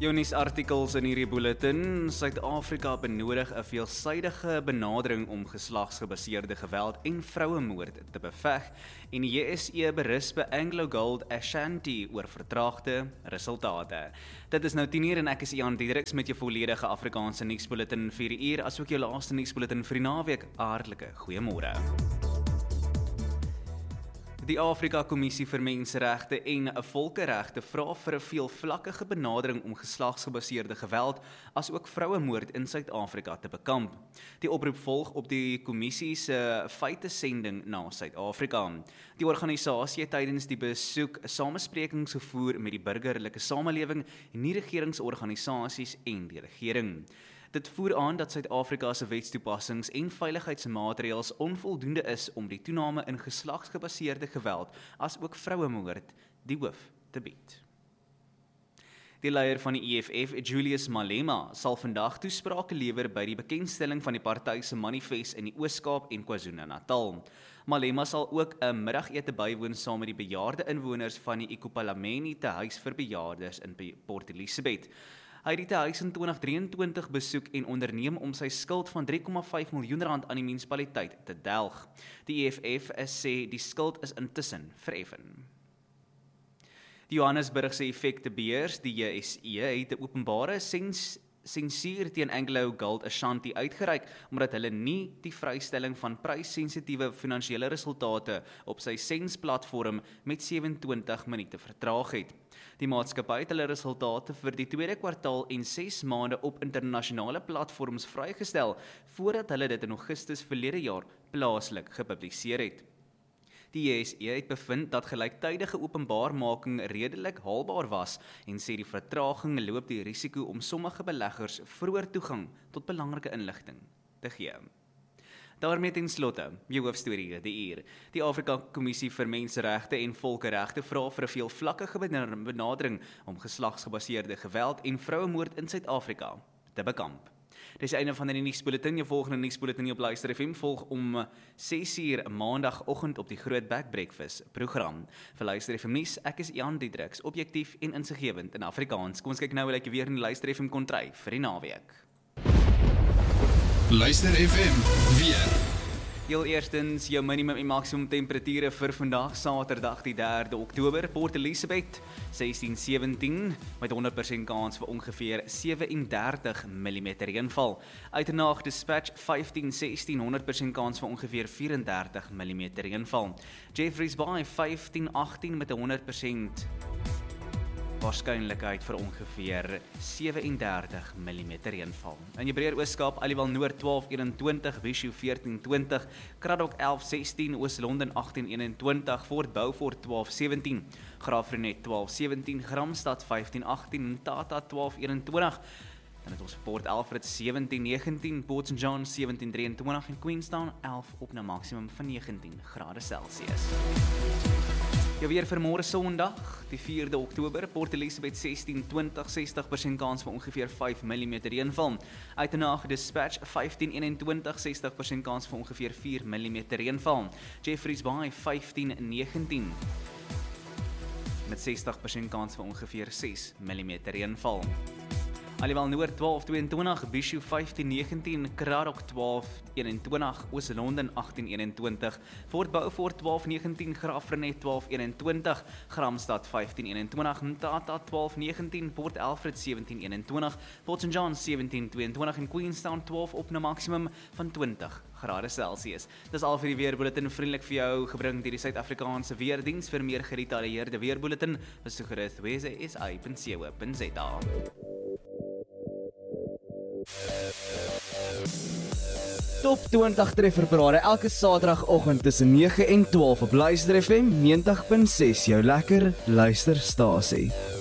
Jou nuusartikels in hierdie bulletin: Suid-Afrika benodig 'n veelsidige benadering om geslagsgebaseerde geweld en vrouemoord te beveg, en die JSE berus by AngloGold Ashanti oor vertraagde resultate. Dit is nou 10:00 en ek is Jan Diedericks met jou volledige Afrikaanse nuusbulletin 4:00, asook jou laaste nuusbulletin vir die naweek. Hartlike goeiemôre. Die Afrika-Kommissie vir Menseregte en Volkeregte vra vir 'n veelvlakkige benadering om geslagsgebaseerde geweld asook vrouemoord in Suid-Afrika te bekamp. Die oproep volg op die kommissie se feitesending na Suid-Afrika. Die organisasie het tydens die besoek samesprekings gevoer met die burgerlike samelewing, nie-regeringsorganisasies en die regering. Dit voer aan dat Suid-Afrika se wetstoepassings en veiligheidsmaatreëls onvoldoende is om die toename in geslagsgebaseerde geweld as ook vrouemoord die hoof te bied. Die leier van die EFF, Julius Malema, sal vandag toesprake lewer by die bekendstelling van die party se manifest in die Oos-Kaap en KwaZulu-Natal. Malema sal ook 'n middagete bywoon saam met die bejaarde inwoners van die Ikupalameni te huis vir bejaardes in Port Elizabeth. Hy het die tehuis in 2023 besoek en onderneem om sy skuld van R3,5 miljoen aan die munisipaliteit te delg. Die EFF sê die skuld is intussen vereffen. Die Johannesburgse effektebeurs, die JSE, het 'n openbare sensuur teen AngloGold Ashanti uitgereik, omdat hulle nie die vrystelling van pryssensitiewe finansiële resultate op sy Sens-platform met 27 minute vertraag het. Die maatskappy het hulle resultate vir die tweede kwartaal en 6 maande op internasionale platforms vrygestel, voordat hulle dit in Augustus verlede jaar plaaslik gepubliseer het. Die JSE het bevind dat gelyktydige openbaarmaking redelik haalbaar was en sê die vertraging loop die risiko om sommige beleggers vroeër toegang tot belangrike inligting te gee. Daarmee ten slotte, jou hoofstorie die uur. Die Afrika-Kommissie vir Menseregte en Volkeregte vra vir 'n veelvlakkige benadering om geslagsgebaseerde geweld en vrouemoord in Suid-Afrika te bekamp. Dis die einde van die nuusbulletin. Jou volgende nuusbulletin op Luister FM volg om 6:00 maandagoggend op die Groot Back Breakfast program. Vir Luister FM nuus, ek is Jan Diedericks, objektief en insiggewend in Afrikaans. Kom ons kyk nou hoe lyk weer in die Luister FM kontry vir die naweek. Luister FM weer. Heel eerstens, jou minimum en maksimum temperature vir vandag, Saterdag die 3de Oktober, Port Elizabeth 16-17 met 100% kans vir ongeveer 37 mm reënval. Uitenaag Dispatch 15-16, 100% kans vir ongeveer 34 mm reënval. Jeffreys Bay 15-18 met 'n 100% waarskynlikheid vir ongeveer 37 mm reënval. In jou breër Oos-Kaap, Aliwal Noord 12-21, Bishop 14-20, Kraddock 11-16, Oos-London 18-21, Fort Beaufort 12-17, Graafrenet 12-17, Gramstad 15-18, Mthatha 12-21, dan het ons Port Alfred 17-19, Port St. John 17-23 en Queenstown 11 op 'n maksimum van 19 grade Celsius. Jou weer vir môre Sondag, die 4de Oktober, Port Elizabeth 16-20, 60% kans vir ongeveer 5 mm reënval. Uitenaag Dispatch 15-21, 60% kans vir ongeveer 4 mm reënval. Jeffreys Bay 15-19 met 60% kans vir ongeveer 6 mm reënval. Aliwal Noord 12-22, Bishop 15-19, Kraddock 12-21, Oos-London 18-21, Fort Beaufort 12-19, Graafrenet 12-21, Gramstad 15-21, Mthatha 12-19, Port Alfred 17-21, Port St. John 17-22 en Queenstown 12 op 'n maksimum van 20 grade Celsius. Dis al vir die weerbulletin, vriendelik vir jou gebring deur die Suid-Afrikaanse Weerdiens. Vir meer gedetailleerde weerbulletin, besoek gerus www.sa.co.za. Top 20 trefferparade elke Saterdagoggend tussen 9 en 12 op Luister FM 90.6, jou lekker luisterstasie.